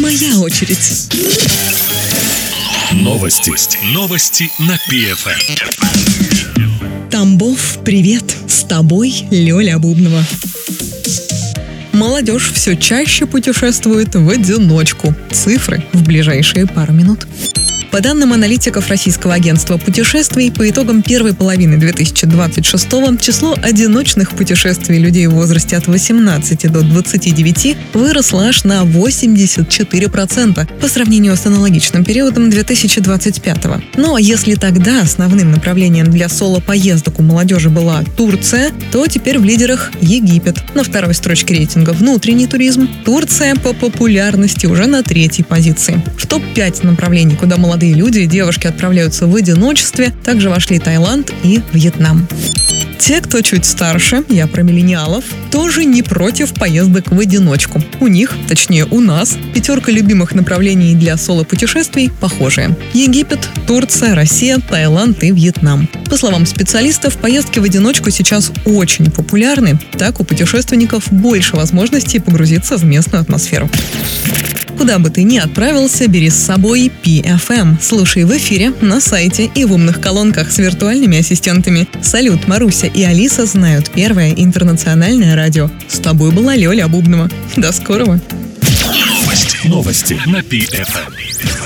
моя очередь. Новости на PFM. Тамбов, привет! С тобой Лёля Бубнова. Молодежь все чаще путешествует в одиночку. Цифры в ближайшие пару минут. По данным аналитиков Российского агентства путешествий, по итогам первой половины 2026-го число одиночных путешествий людей в возрасте от 18 до 29 выросло аж на 84% по сравнению с аналогичным периодом 2025-го. Но если тогда основным направлением для соло-поездок у молодежи была Турция, то теперь в лидерах Египет. На второй строчке рейтинга внутренний туризм. Турция по популярности уже на третьей позиции. В топ-5 направлений, куда молодые люди и девушки отправляются в одиночестве, также вошли Таиланд и Вьетнам. Те, кто чуть старше, я про миллениалов, тоже не против поездок в одиночку. У них, точнее у нас, пятерка любимых направлений для соло-путешествий похожие. Египет, Турция, Россия, Таиланд и Вьетнам. По словам специалистов, поездки в одиночку сейчас очень популярны. Так у путешественников больше возможностей погрузиться в местную атмосферу. Куда бы ты ни отправился, бери с собой PFM. Слушай в эфире, на сайте и в умных колонках с виртуальными ассистентами. Салют, Маруся и Алиса знают первое интернациональное радио. С тобой была Лёля Бубнова. До скорого. Новости на PFM.